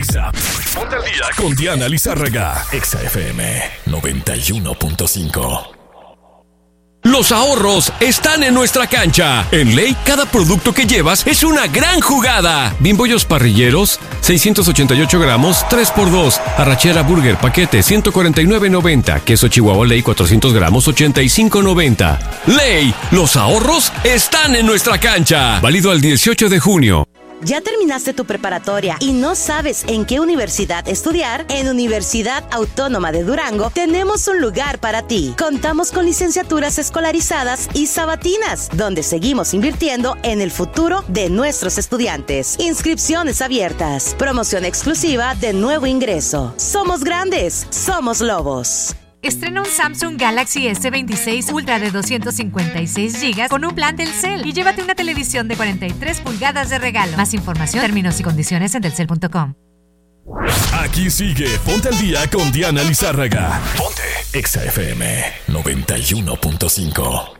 Exa. Ponte al día con Diana Lizárraga. Exa FM 91.5. Los ahorros están en nuestra cancha. En Ley, cada producto que llevas es una gran jugada. Bimbollos parrilleros, 688 gramos, 3x2. Arrachera Burger, paquete, 149.90. Queso Chihuahua Ley, 400 gramos, 85.90. Ley, los ahorros están en nuestra cancha. Válido al 18 de junio. ¿Ya terminaste tu preparatoria y no sabes en qué universidad estudiar? En Universidad Autónoma de Durango tenemos un lugar para ti. Contamos con licenciaturas escolarizadas y sabatinas, donde seguimos invirtiendo en el futuro de nuestros estudiantes. Inscripciones abiertas. Promoción exclusiva de nuevo ingreso. Somos grandes, somos lobos. Estrena un Samsung Galaxy S26 Ultra de 256 GB con un plan Telcel y llévate una televisión de 43 pulgadas de regalo. Más información, términos y condiciones en telcel.com. Aquí sigue Ponte al Día con Diana Lizárraga. Ponte Exa FM 91.5.